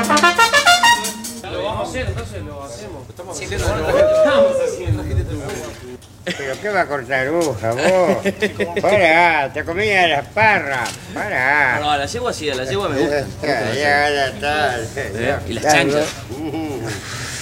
Lo vamos a hacer, entonces lo hacemos. Estamos haciendo. ¿Pero qué va a cortar aguja, vos? Pará, te comía las parras. Pará. No, la yegua sí, la yegua me gusta. Ya está. Y las chanchas.